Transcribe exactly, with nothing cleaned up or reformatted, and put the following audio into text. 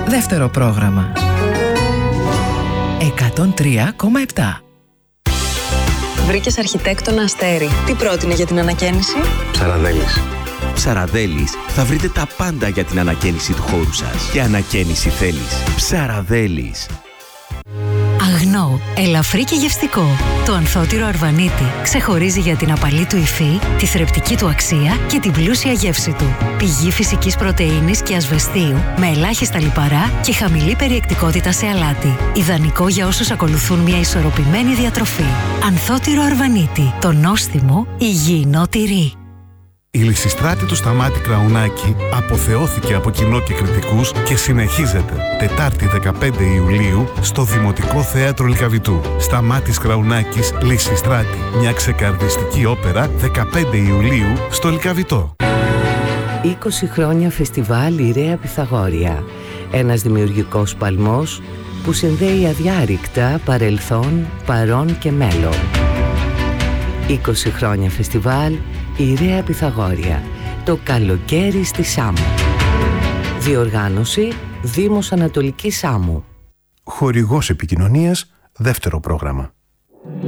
Δεύτερο πρόγραμμα. εκατόν τρία κόμμα επτά. Βρήκες αρχιτέκτονα Αστέρι. Τι πρότεινε για την ανακαίνιση? Ψαραδέλης. Ψαραδέλης, θα βρείτε τα πάντα για την ανακαίνιση του χώρου σας. Και ανακαίνιση θέλεις. Ψαραδέλης. Αγνό, ελαφρύ και γευστικό. Το ανθότυρο Αρβανίτη ξεχωρίζει για την απαλή του υφή, τη θρεπτική του αξία και την πλούσια γεύση του. Πηγή φυσικής πρωτεΐνης και ασβεστίου με ελάχιστα λιπαρά και χαμηλή περιεκτικότητα σε αλάτι. Ιδανικό για όσους ακολουθούν μια ισορροπημένη διατροφή. Ανθότυρο Αρβανίτη, το νόστιμο υγιεινό τυρί. Η Λυσιστράτη του Σταμάτη Κραουνάκη αποθεώθηκε από κοινό και κριτικούς και συνεχίζεται Τετάρτη δεκαπέντε Ιουλίου στο Δημοτικό Θέατρο Λυκαβητού. Σταμάτης Κραουνάκης, Λυσιστράτη, μια ξεκαρδιστική όπερα, δεκαπέντε Ιουλίου στο Λυκαβητό. είκοσι χρόνια φεστιβάλ Ιρέα Πυθαγόρια. Ένας δημιουργικός παλμός που συνδέει αδιάρρηκτα παρελθόν, παρόν και μέλλον. είκοσι χρόνια φεστιβάλ Ιρέα Πυθαγόρια. Το καλοκαίρι στη Σάμο. Διοργάνωση Δήμος Ανατολικής Σάμου. Χορηγός επικοινωνίας, δεύτερο πρόγραμμα.